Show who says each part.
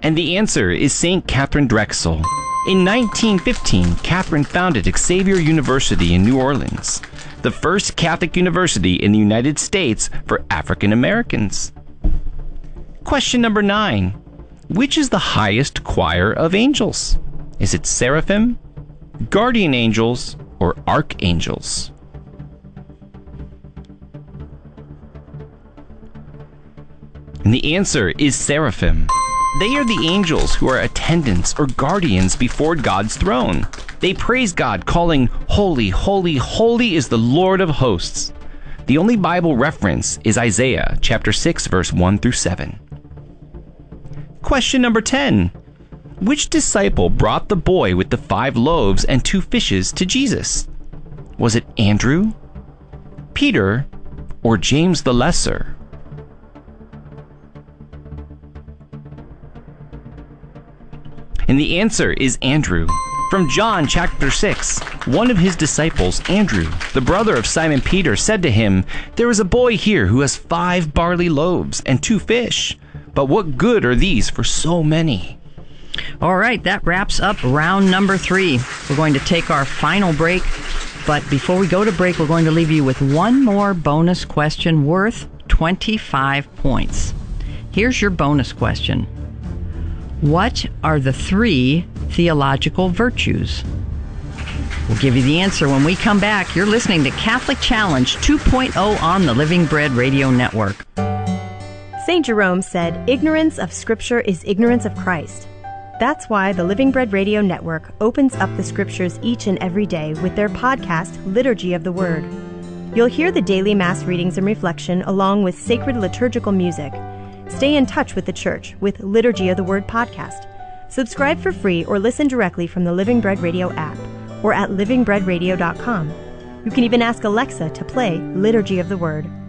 Speaker 1: And the answer is St. Catherine Drexel. In 1915, Catherine founded Xavier University in New Orleans, the first Catholic university in the United States for African Americans. Question number 9. Which is the highest choir of angels? Is it seraphim, guardian angels, or archangels? And the answer is seraphim. They are the angels who are attendants or guardians before God's throne. They praise God, calling, "Holy, holy, holy is the Lord of hosts." The only Bible reference is Isaiah chapter 6, verse 1 through 7. Question number 10. Which disciple brought the boy with the 5 loaves and 2 fishes to Jesus? Was it Andrew, Peter, or James the Lesser? And the answer is Andrew. From John chapter 6, one of his disciples, Andrew, the brother of Simon Peter, said to him, "There is a boy here who has 5 barley loaves and 2 fish. But what good are these for so many?"
Speaker 2: All right, that wraps up round number 3. We're going to take our final break. But before we go to break, we're going to leave you with one more bonus question worth 25 points. Here's your bonus question. What are the 3 theological virtues? We'll give you the answer when we come back. You're listening to Catholic Challenge 2.0 on the Living Bread Radio Network.
Speaker 3: St. Jerome said, "Ignorance of Scripture is ignorance of Christ." That's why the Living Bread Radio Network opens up the Scriptures each and every day with their podcast, Liturgy of the Word. You'll hear the daily Mass readings and reflection along with sacred liturgical music. Stay in touch with the Church with Liturgy of the Word podcast. Subscribe for free or listen directly from the Living Bread Radio app or at livingbreadradio.com. You can even ask Alexa to play Liturgy of the Word.